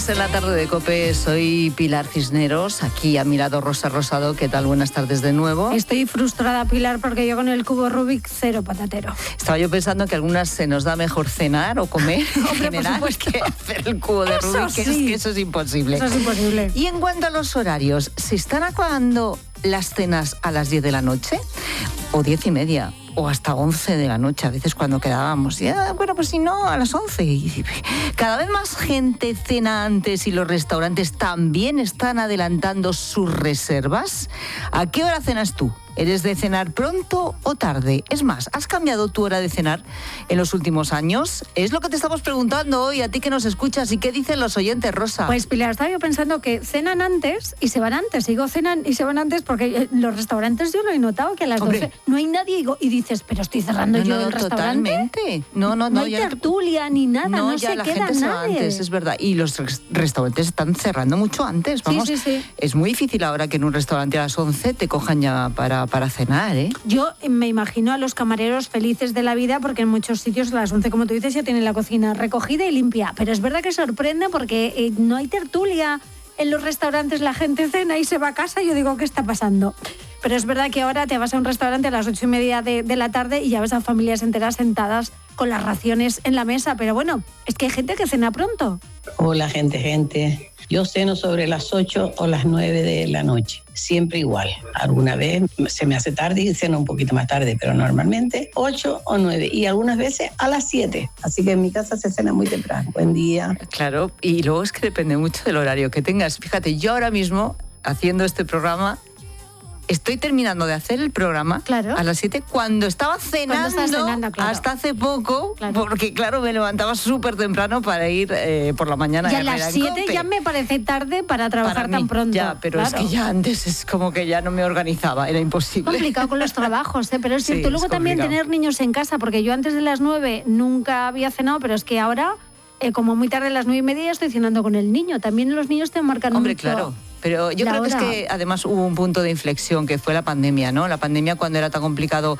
En la tarde de COPE soy Pilar Cisneros, aquí a mi lado Rosa Rosado. ¿Qué tal? Buenas tardes de nuevo. Estoy frustrada, Pilar, porque yo con el cubo Rubik cero patatero. Estaba yo pensando que algunas se nos da mejor cenar o comer en general que hacer el cubo de Rubik, sí. que eso es imposible. Eso es imposible. Y en cuanto a los horarios, ¿se están acabando las cenas a las 10 de la noche? ¿O 10:30? O hasta 11 de la noche, a veces cuando quedábamos. Ya, bueno, pues si no, a las 11. Y cada vez más gente cena antes y los restaurantes también están adelantando sus reservas. ¿A qué hora cenas tú? ¿Eres de cenar pronto o tarde? Es más, ¿has cambiado tu hora de cenar en los últimos años? Es lo que te estamos preguntando hoy, a ti que nos escuchas. ¿Y qué dicen los oyentes, Rosa? Pues, Pilar, estaba yo pensando que cenan antes y se van antes. Digo, cenan y se van antes porque los restaurantes yo lo he notado que a las 12 no hay nadie y dices, pero estoy cerrando yo el restaurante. Totalmente. No hay tertulia ni nada, no se la queda gente se va nadie. antes, es verdad. Y los restaurantes están cerrando mucho antes. Vamos, Sí. Es muy difícil ahora que en un restaurante a las 11 te cojan ya para cenar, ¿eh? Yo me imagino a los camareros felices de la vida porque en muchos sitios a las 11, como tú dices, ya tienen la cocina recogida y limpia. Pero es verdad que sorprende porque no hay tertulia. En los restaurantes la gente cena y se va a casa y yo digo, ¿qué está pasando? Pero es verdad que ahora te vas a un restaurante a las 8:30 de la tarde y ya ves a familias enteras sentadas con las raciones en la mesa. Pero bueno, es que hay gente que cena pronto. Hola, gente. Yo ceno sobre las 8 o las 9 de la noche, siempre igual. Alguna vez se me hace tarde y ceno un poquito más tarde, pero normalmente 8 o 9 y algunas veces a las 7. Así que en mi casa se cena muy temprano. Buen día. Claro, y luego es que depende mucho del horario que tengas. Fíjate, yo ahora mismo, haciendo este programa, estoy terminando de hacer el programa a las 7 cuando estaba cenando, claro. Hasta hace poco, porque claro, me levantaba súper temprano para ir por la mañana. Y a las 7 ya me parece tarde para trabajar tan pronto. Ya, pero es que ya antes es como que ya no me organizaba, era imposible. Complicado con los trabajos, pero es cierto. Luego también tener niños en casa, porque yo antes de las 9 nunca había cenado, pero es que ahora, como muy tarde a las 9:30 ya estoy cenando con el niño. También los niños te marcan mucho. Claro. Pero yo creo que es que además hubo un punto de inflexión que fue la pandemia, ¿no? La pandemia, cuando era tan complicado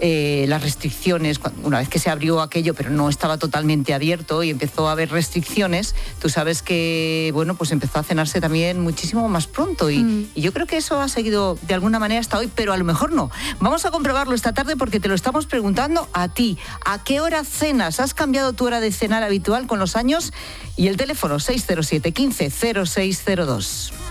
las restricciones, una vez que se abrió aquello, pero no estaba totalmente abierto y empezó a haber restricciones, tú sabes que, bueno, pues empezó a cenarse también muchísimo más pronto y yo creo que eso ha seguido de alguna manera hasta hoy, pero a lo mejor no. Vamos a comprobarlo esta tarde porque te lo estamos preguntando a ti. ¿A qué hora cenas? ¿Has cambiado tu hora de cenar habitual con los años? Y el teléfono 607 15 0602.